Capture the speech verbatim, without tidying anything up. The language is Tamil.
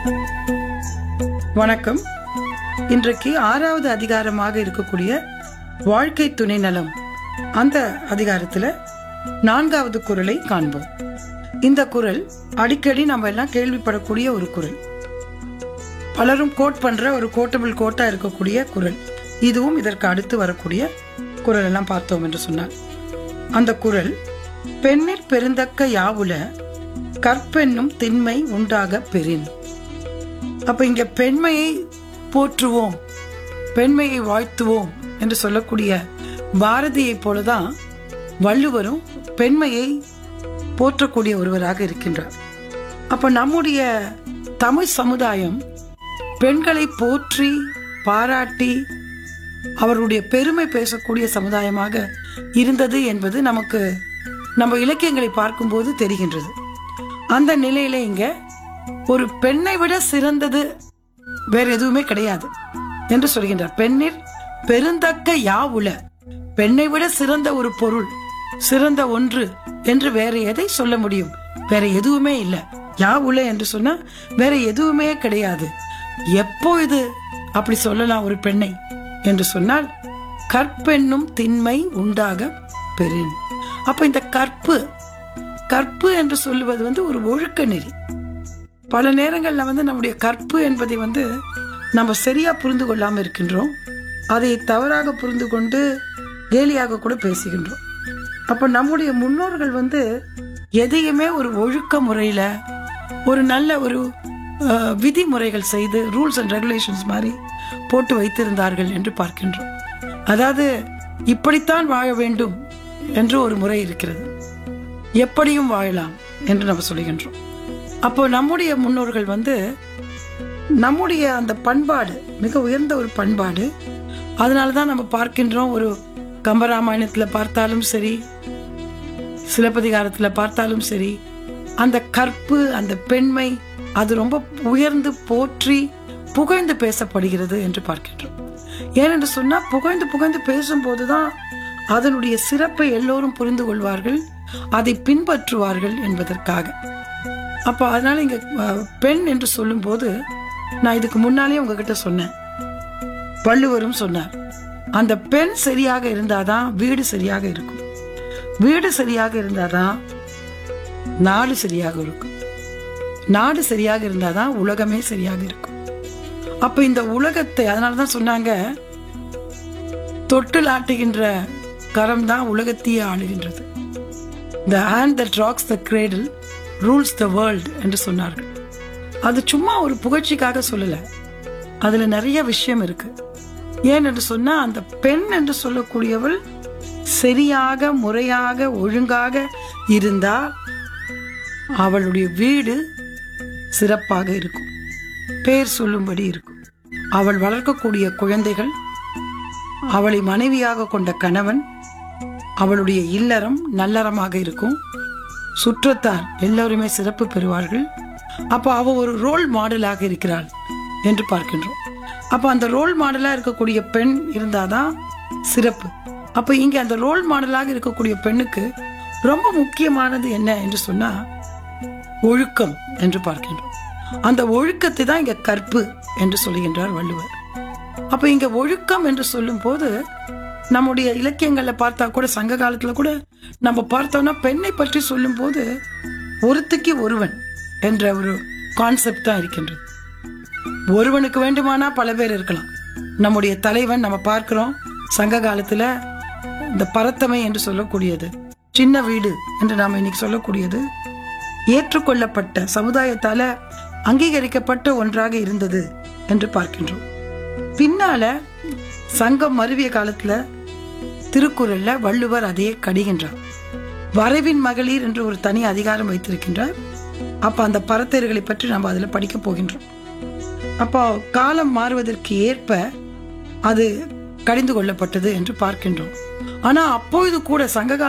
வணக்கம். இன்றைக்கு ஆறாவது அதிகாரமாக இருக்கக்கூடிய வாழ்க்கை துணை நலம், அந்த அதிகாரத்துல நான்காவது குறளை காண்போம். இந்த குறள் அடிக்கடி நம்ம எல்லாம் கேள்விப்படக்கூடிய ஒரு குறள், பலரும் கோட் பண்ற ஒரு கோட்டபிள் கோட்டா இருக்கக்கூடிய குறள். இதுவும் இதற்கு அடுத்து வரக்கூடிய குறள் எல்லாம் பார்த்தோம் என்று சொன்னார். அந்த குறள், பெண்ணிற் பெருந்தக்க யாவுல கற்பென்னும் திண்மை உண்டாக பெறின். அப்ப இங்க பெண்மையை போற்றுவோம், பெண்மையை வாழ்த்துவோம் என்று சொல்லக்கூடிய பாரதியை போலதான் வள்ளுவரும் பெண்மையை போற்றக்கூடிய ஒருவராக இருக்கின்றார். அப்ப நம்முடைய தமிழ் சமுதாயம் பெண்களை போற்றி பாராட்டி அவருடைய பெருமை பேசக்கூடிய சமுதாயமாக இருந்தது என்பது நமக்கு நம்ம இலக்கியங்களை பார்க்கும்போது தெரிகின்றது. அந்த நிலையில இங்க ஒரு பெண்ணை விட சிறந்தது வேற எதுவுமே கிடையாது என்று சொல்கின்றார். பெண்ணிற் பெருந்தக்க யாவுல, பெண்ணை விட சிறந்த ஒரு பொருள், சிறந்த ஒன்று என்று வேற எதை சொல்ல முடியும்? வேற எதுவுமே இல்லை. யாவுல என்று சொன்னா வேற எதுவுமே கிடையாது. எப்போ இது அப்படி சொல்லலாம் ஒரு பெண்ணை என்று சொன்னால், கற்பென்னும் திண்மை உண்டாக பெறின். அப்ப இந்த கற்பு கற்பு என்று சொல்லுவது வந்து ஒரு ஒழுக்க நெறி. பல நேரங்கள்ல வந்து நம்முடைய கற்பு என்பதை வந்து நம்ம சரியா புரிந்து கொள்ளாம இருக்கின்றோம். அதை தவறாக புரிந்து கொண்டு கேலியாக கூட பேசுகின்றோம். அப்ப நம்முடைய முன்னோர்கள் வந்து எதையுமே ஒரு ஒழுக்க முறையில, ஒரு நல்ல ஒரு விதிமுறைகள் செய்து ரூல்ஸ் அண்ட் ரெகுலேஷன்ஸ் மாதிரி போட்டு வைத்திருந்தார்கள் என்று பார்க்கின்றோம். அதாவது இப்படித்தான் வாழ வேண்டும் என்று ஒரு முறை இருக்கிறது, எப்படியும் வாழலாம் என்று நம்ம சொல்லுகின்றோம். அப்போ நம்முடைய முன்னோர்கள் வந்து நம்முடைய அந்த பண்பாடு மிக உயர்ந்த ஒரு பண்பாடு. அதனாலதான் நம்ம பார்க்கின்றோம், ஒரு கம்பராமாயணத்துல பார்த்தாலும் சரி, சிலப்பதிகாரத்துல பார்த்தாலும் சரி, அந்த கற்பு, அந்த பெண்மை அது ரொம்ப உயர்ந்து போற்றி புகழ்ந்து பேசப்படுகிறது என்று பார்க்கின்றோம். ஏனென்று சொன்னா, புகழ்ந்து புகழ்ந்து பேசும்போதுதான் அதனுடைய சிறப்பை எல்லோரும் புரிந்து கொள்வார்கள், அதை பின்பற்றுவார்கள் என்பதற்காக. அப்ப அதனால இங்க பெண் என்று சொல்லும் போது, நான் இதுக்கு முன்னாலே உங்ககிட்ட சொன்னேன், வள்ளுவரும் சொன்னார், அந்த பெண் சரியாக இருந்தாதான் வீடு சரியாக இருக்கும், வீடு சரியாக இருந்தாதான் நாடு சரியாக இருக்கும், நாடு சரியாக இருந்தாதான் உலகமே சரியாக இருக்கும். அப்ப இந்த உலகத்தை, அதனாலதான் சொன்னாங்க, தொட்டில் ஆட்டுகின்ற கரம் தான் உலகத்தையே ஆளுகின்றது. The hand that rocks the cradle rules the world என்று சொன்னார்கள். அது சும்மா ஒரு புகழ்ச்சிக்காக சொல்லல, அதுல நிறைய விஷயம் இருக்கு. ஏன் என்று சொன்னா, அந்த பெண் என்று சொல்லக்கூடியவள் சரியாக முறையாக ஒழுங்காக இருந்தால் அவளுடைய வீடு சிறப்பாக இருக்கும், பேர் சொல்லும்படி இருக்கும். அவள் வளர்க்கக்கூடிய குழந்தைகள், அவளை மனைவியாக கொண்ட கணவன், அவளுடைய இல்லறம் நல்லறமாக இருக்கும், சுற்றத்தார் எல்லோருமே சிறப்பு பெறுவார்கள். அப்ப அவ ஒரு ரோல் மாடலாக இருக்கிறாள் என்று பார்க்கின்றோம். அப்ப அந்த ரோல் மாடலா இருக்கக்கூடிய பெண் இருந்தாதான் சிறப்பு. அப்ப இங்க அந்த ரோல் மாடலாக இருக்கக்கூடிய பெண்ணுக்கு ரொம்ப முக்கியமானது என்ன என்று சொன்னா, ஒழுக்கம் என்று பார்க்கின்றோம். அந்த ஒழுக்கத்தை தான் இங்க கற்பு என்று சொல்லுகின்றார் வள்ளுவர். அப்ப இங்க ஒழுக்கம் என்று சொல்லும் போது, நம்முடைய இலக்கியங்கள்ல பார்த்தா கூட, சங்க காலத்துல கூட நம்ம பார்த்தோம்னா, பெண்ணை பற்றி சொல்லும் போது ஒருத்திக்கு ஒருவன் என்ற ஒரு கான்செப்ட் தான் இருக்கின்றது. ஒருவனுக்கு வேண்டுமானா பல பேர் இருக்கலாம். நம்முடைய தலைவன் நம்ம பார்க்கிறோம், சங்க காலத்துல இந்த பரத்தமை என்று சொல்லக்கூடியது, சின்ன வீடு என்று நாம இன்னைக்கு சொல்லக்கூடியது, ஏற்றுக்கொள்ளப்பட்ட சமுதாயத்தால அங்கீகரிக்கப்பட்ட ஒன்றாக இருந்தது என்று பார்க்கின்றோம். பின்னால சங்கம் மருவிய காலத்துல திருக்குறள்ல வள்ளுவர் அதையே கடிகின்றார். வரைவின் மகளிர் என்று ஒரு தனி அதிகாரம் வைத்திருக்கின்றார். அப்ப அந்த பரத்தர்களை பற்றி நம்ம அதுல படிக்க போகின்றோம். அப்போ காலம் மாறுவதற்கு ஏற்ப அது கடிந்து கொள்ளப்பட்டது என்று பார்க்கின்றோம். ஆனா அப்பொழுது கூட சங்க